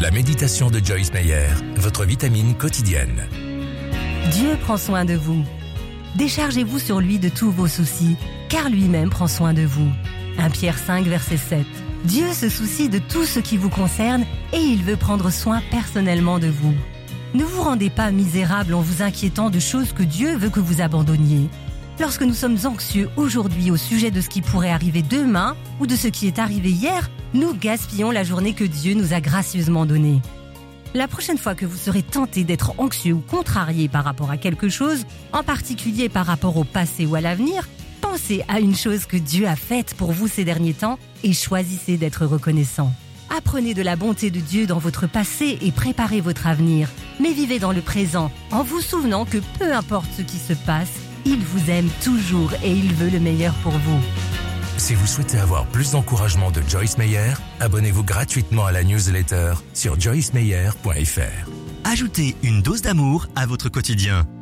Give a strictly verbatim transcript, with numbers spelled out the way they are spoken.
La méditation de Joyce Meyer, votre vitamine quotidienne. Dieu prend soin de vous. Déchargez-vous sur lui de tous vos soucis, car lui-même prend soin de vous. premier Pierre cinq, verset sept. Dieu se soucie de tout ce qui vous concerne et il veut prendre soin personnellement de vous. Ne vous rendez pas misérable en vous inquiétant de choses que Dieu veut que vous abandonniez. Lorsque nous sommes anxieux aujourd'hui au sujet de ce qui pourrait arriver demain ou de ce qui est arrivé hier, nous gaspillons la journée que Dieu nous a gracieusement donnée. La prochaine fois que vous serez tenté d'être anxieux ou contrarié par rapport à quelque chose, en particulier par rapport au passé ou à l'avenir, pensez à une chose que Dieu a faite pour vous ces derniers temps et choisissez d'être reconnaissant. Apprenez de la bonté de Dieu dans votre passé et préparez votre avenir. Mais vivez dans le présent en vous souvenant que peu importe ce qui se passe, il vous aime toujours et il veut le meilleur pour vous. Si vous souhaitez avoir plus d'encouragement de Joyce Meyer, abonnez-vous gratuitement à la newsletter sur joyce meyer point f r. Ajoutez une dose d'amour à votre quotidien.